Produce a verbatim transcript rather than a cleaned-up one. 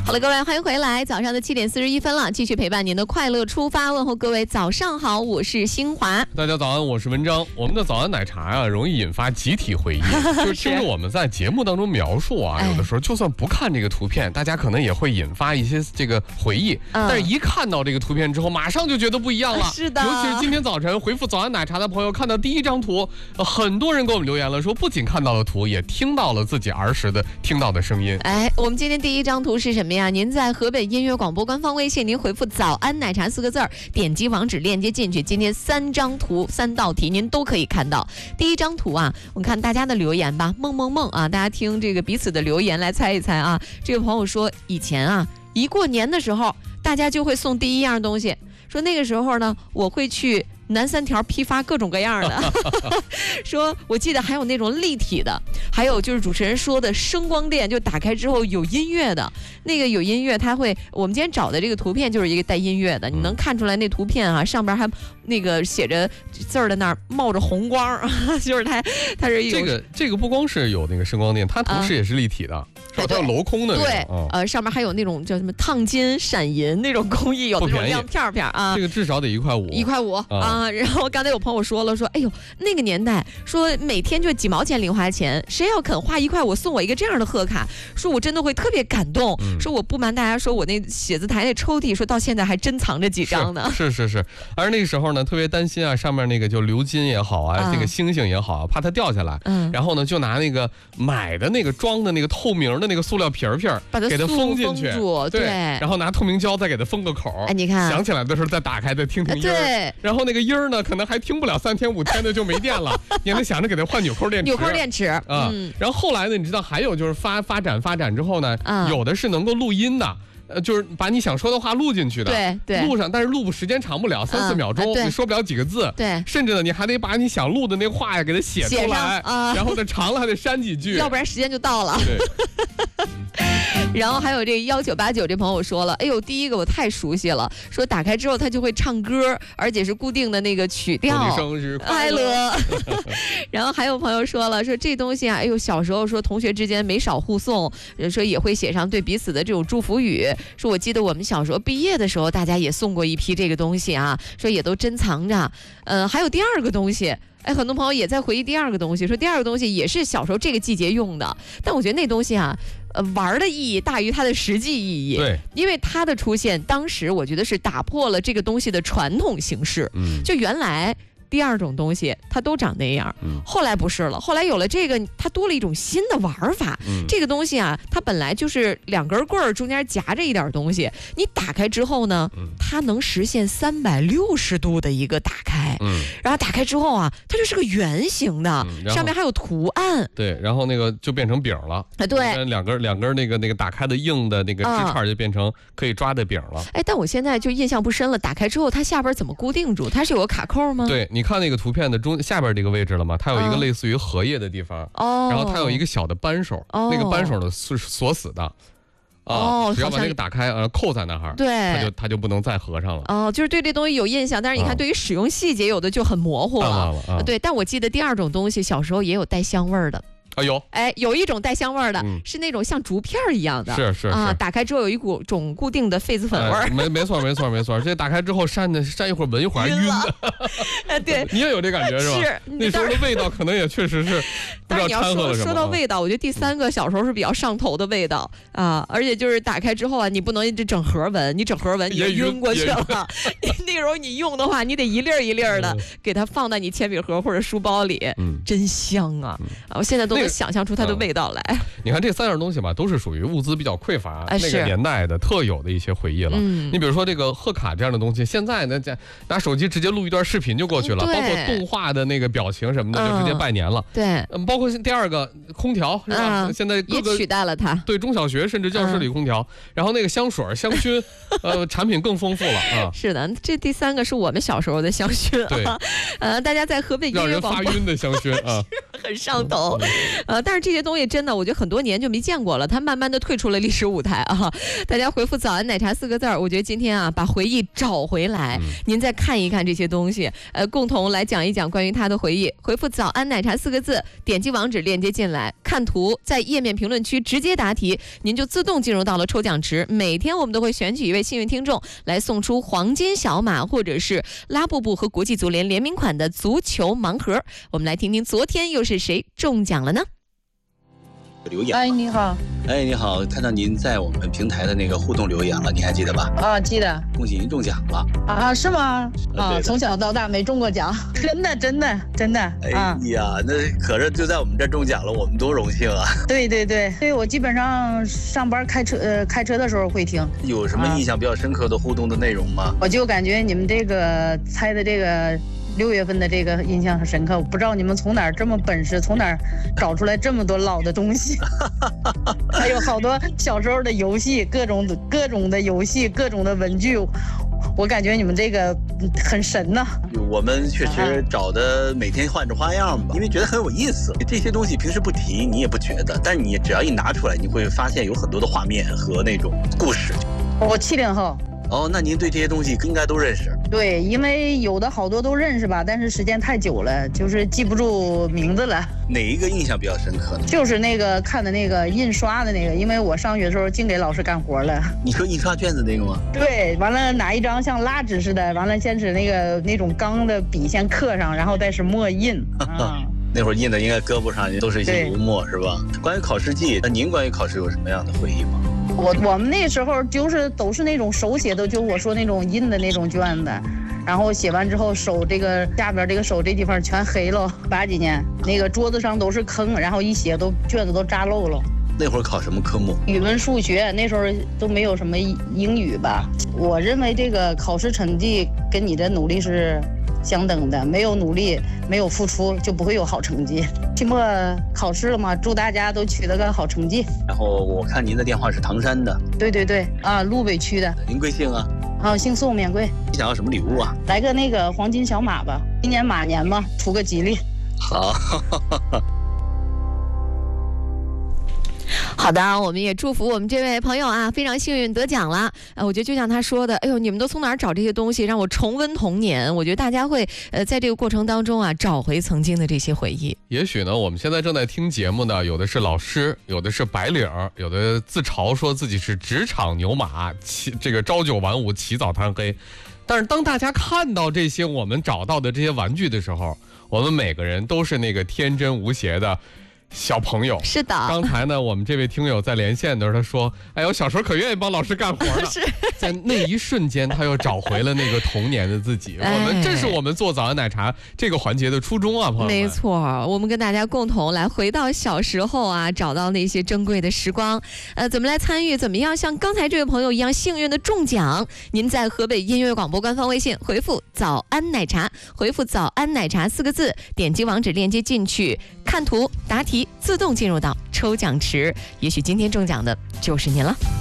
好了，各位，欢迎回来，早上的七点四十一分了，继续陪伴您的快乐出发，问候各位早上好，我是新华。 大家早安，我是文章。我们的早安奶茶呀、啊，容易引发集体回忆，就是听着我们在节目当中描述啊，有的时候就算不看这个图片，大家可能也会引发一些这个回忆，嗯、但是一看到这个图片之后，马上就觉得不一样了。 是的， 尤其是今天早晨回复早安奶茶的朋友，看到第一张图，呃、很多人给我们留言了，说不仅看到了图，也听到了自己儿时的听到的声音。 哎，我们今天第一张图是什么呀？您在河北音乐广播官方微信，您回复早安奶茶四个字儿，点击网址链接进去，今天三张图三道题您都可以看到。第一张图啊，我们看大家的留言吧，梦梦梦啊，大家听这个彼此的留言来猜一猜啊。这个朋友说，以前啊一过年的时候，大家就会送第一样东西，说那个时候呢，我会去南三条批发各种各样的说我记得还有那种立体的，还有就是主持人说的声光电，就打开之后有音乐的那个，有音乐它会，我们今天找的这个图片就是一个带音乐的，你能看出来那图片啊上边还那个写着字儿的那儿冒着红光就是它它是一这个这个不光是有那个声光电，它同时也是立体的、啊、是吧？它有镂空的那种， 对、哦、呃上面还有那种叫什么烫金闪银那种工艺，有那种亮片片啊， 这个至少得一块五一块五啊。啊，然后刚才有朋友说了，说哎呦那个年代说每天就几毛钱零花钱，谁要肯花一块五送我一个这样的贺卡，说我真的会特别感动、嗯、说我不瞒大家说，我那写字台那抽屉说到现在还珍藏着几张呢。 是是 是, 是而那个时候呢特别担心啊，上面那个就鎏金也好啊、嗯、这个星星也好啊，怕它掉下来、嗯、然后呢就拿那个买的那个装的那个透明的那个塑料皮儿皮儿把它给它封进去， 对, 对，然后拿透明胶再给它封个口， 哎你看想起来的时候再打开再听听音、 对， 然后那个音儿呢可能还听不了三天五天的就没电了你还得想着给它换纽扣电池， 纽扣电池啊、 嗯。然后后来呢你知道还有就是发发展发展之后呢、嗯、有的是能够录音的，呃，就是把你想说的话录进去的， 对对， 录上，但是录时间长不了，三四秒钟、嗯，你说不了几个字， 对， 甚至呢，你还得把你想录的那话呀给它写出来， 啊、 然后呢长了还得删几句， 要不然时间就到了。 对。 然后还有这个幺九八九这朋友说了，哎呦，第一个我太熟悉了，说打开之后它就会唱歌，而且是固定的那个曲调， 生日快乐。然后还有朋友说了，说这东西啊，哎呦，小时候说同学之间没少互送，说也会写上对彼此的这种祝福语。说我记得我们小时候毕业的时候，大家也送过一批这个东西啊，说也都珍藏着。呃，还有第二个东西。哎，很多朋友也在回忆第二个东西，说第二个东西也是小时候这个季节用的，但我觉得那东西啊，呃，玩的意义大于它的实际意义。 对， 因为它的出现，当时我觉得是打破了这个东西的传统形式。嗯，就原来第二种东西它都长那样、嗯、后来不是了，后来有了这个，它多了一种新的玩法、嗯、这个东西啊，它本来就是两根棍儿中间夹着一点东西，你打开之后呢、嗯、它能实现三百六十度的一个打开、嗯、然后打开之后啊，它就是个圆形的、嗯、上面还有图案， 对，然后那个就变成饼了、啊、 对， 两根两根那个那个打开的硬的那个枝杈就变成可以抓的饼了、 嗯、哎，但我现在就印象不深了，打开之后它下边怎么固定住？它是有个卡扣吗？ 对，你看那个图片的中下边这个位置了吗？它有一个类似于荷叶的地方，哦，然后它有一个小的扳手，哦、那个扳手呢是锁死的，啊，哦，只要把那个打开，呃，扣在那儿， 对， 它就它就不能再合上了。 哦，就是对这东西有印象，但是你看对于使用细节有的就很模糊了。 啊啊、 对，但我记得第二种东西小时候也有带香味儿的。 啊有， 哎，有一种带香味儿的、嗯，是那种像竹片一样的， 是是啊，打开之后有一股种固定的痱子粉味儿、 哎，没没错没错没错，这打开之后扇的扇一会儿闻一会儿晕的， 哎对， 你也有这感觉是吧？ 是， 那时候的味道可能也确实是不知道掺和了什么。 说到味道，我觉得第三个小时候是比较上头的味道啊，而且就是打开之后啊，你不能一直整盒闻，你整盒闻你就晕过去了。那个时候你用的话，你得一粒儿一粒儿的、嗯、给它放在你铅笔盒或者书包里，嗯，真香啊！啊，我现在都能想象出它的味道来。 你看这三样东西吧，都是属于物资比较匮乏、哎、那个年代的特有的一些回忆了。嗯、你比如说这个贺卡这样的东西，现在呢，拿手机直接录一段视频就过去了，包括动画的那个表情什么的，就直接拜年了。 对、 嗯，包括第二个空调是吧？嗯、现在各个也取代了它。对， 中小学甚至教室里空调，嗯、然后那个香水、香薰，呃，产品更丰富了啊。 是的，这第三个是我们小时候的香薰啊。 对， 呃，大家在河北音乐广播让人发晕的香薰啊， 很上头。 呃，但是这些东西真的，我觉得很多年就没见过了，它慢慢的退出了历史舞台啊。大家回复早安奶茶四个字儿，我觉得今天啊把回忆找回来，嗯、您再看一看这些东西，呃，共同来讲一讲关于他的回忆。回复早安奶茶四个字，点击网址链接进来，看图，在页面评论区直接答题，您就自动进入到了抽奖池。每天我们都会选取一位幸运听众来送出黄金小马或者是拉布布和国际足联联名款的足球盲盒。我们来听听昨天又是谁中奖了呢？ 留言。 哎，你好。 哎，你好，看到您在我们平台的那个互动留言了，你还记得吧？ 啊，记得。 恭喜您中奖了。 啊，是吗？ 啊， 从小到大没中过奖，真的，真的，真的。 哎呀，那可是就在我们这儿中奖了，我们多荣幸啊！ 对对对，所以我基本上上班开车呃开车的时候会听。 有什么印象比较深刻的互动的内容吗？ 我就感觉你们这个猜的这个。六月份的这个印象很深刻，我不知道你们从哪儿这么本事，从哪儿找出来这么多老的东西，还有好多小时候的游戏，各种各种的游戏，各种的文具，我感觉你们这个很神呐、啊。 我们确实找的每天换着花样吧，因为觉得很有意思。这些东西平时不提你也不觉得，但是你只要一拿出来，你会发现有很多的画面和那种故事。 我七零后。 哦，那您对这些东西应该都认识。 对，因为有的好多都认识吧，但是时间太久了，就是记不住名字了。 哪一个印象比较深刻呢？ 就是那个看的那个印刷的那个，因为我上学的时候净给老师干活了。 你说印刷卷子那个吗？ 对，完了拿一张像蜡纸似的，完了先是那个那种钢的笔先刻上，然后再是墨印。啊那会儿印的应该胳膊上都是一些油墨，是吧？关于考试记，那您关于考试有什么样的回忆吗？ 我我们那时候就是都是那种手写的，就我说那种印的那种卷子，然后写完之后手这个下边这个手这地方全黑了。八几年那个桌子上都是坑，然后一写都卷子都扎漏了。 那会儿考什么科目？ 语文、数学，那时候都没有什么英语吧。我认为这个考试成绩跟你的努力是相等的，没有努力，没有付出，就不会有好成绩。期末考试了嘛，祝大家都取得个好成绩。 然后我看您的电话是唐山的。 对对对，啊，路北区的。 您贵姓啊？ 啊，姓宋，免贵。 你想要什么礼物啊？ 来个那个黄金小马吧，今年马年嘛，图个吉利。 好。 好的，我们也祝福我们这位朋友啊，非常幸运得奖了。呃，我觉得就像他说的，哎呦，你们都从哪儿找这些东西，让我重温童年？我觉得大家会呃在这个过程当中啊，找回曾经的这些回忆。 也许呢，我们现在正在听节目呢，有的是老师，有的是白领，有的自嘲说自己是职场牛马，起这个朝九晚五，起早贪黑。但是当大家看到这些我们找到的这些玩具的时候，我们每个人都是那个天真无邪的小朋友。 是的， 刚才呢，我们这位听友在连线的时候，他说：“哎，我小时候可愿意帮老师干活了。” 是， 在那一瞬间，他又找回了那个童年的自己。 哎、 我们这是我们做早安奶茶这个环节的初衷啊，朋友们。 没错，我们跟大家共同来回到小时候啊，找到那些珍贵的时光。呃，怎么来参与？怎么样像刚才这位朋友一样幸运的中奖？您在河北音乐广播官方微信回复“早安奶茶”，回复“早安奶茶”四个字，点击网址链接进去，看图答题。自动进入到抽奖池，也许今天中奖的就是您了。